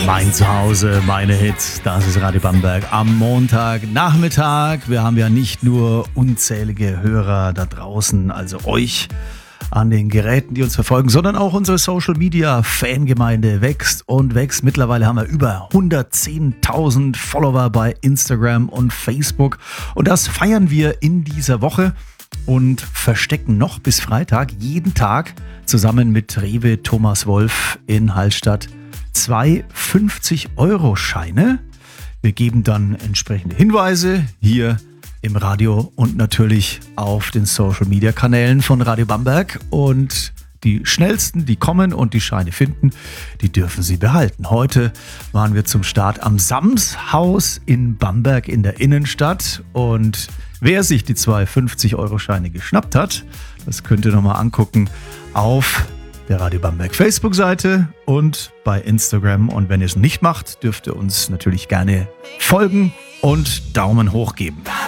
Mein Zuhause, meine Hits, das ist Radio Bamberg am Montagnachmittag. Wir haben ja nicht nur unzählige Hörer da draußen, also euch an den Geräten, die uns verfolgen, sondern auch unsere Social-Media-Fangemeinde wächst und wächst. Mittlerweile haben wir über 110.000 Follower bei Instagram und Facebook und das feiern wir in dieser Woche und verstecken noch bis Freitag jeden Tag zusammen mit Rewe Thomas Wolf in Hallstatt 2 50-Euro-Scheine. Wir geben dann entsprechende Hinweise hier im Radio und natürlich auf den Social-Media-Kanälen von Radio Bamberg. Und die Schnellsten, die kommen und die Scheine finden, die dürfen sie behalten. Heute waren wir zum Start am Samshaus in Bamberg in der Innenstadt. Und wer sich die 2 50-Euro-Scheine geschnappt hat, das könnt ihr nochmal angucken auf der Radio Bamberg Facebook-Seite und bei Instagram. Und wenn ihr es nicht macht, dürft ihr uns natürlich gerne folgen und Daumen hoch geben.